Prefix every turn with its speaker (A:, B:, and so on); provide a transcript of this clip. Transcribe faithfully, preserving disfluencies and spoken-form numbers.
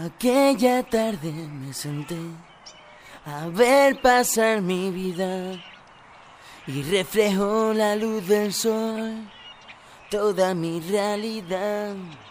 A: Aquella tarde me senté a ver pasar mi vida y reflejó la luz del sol toda mi realidad.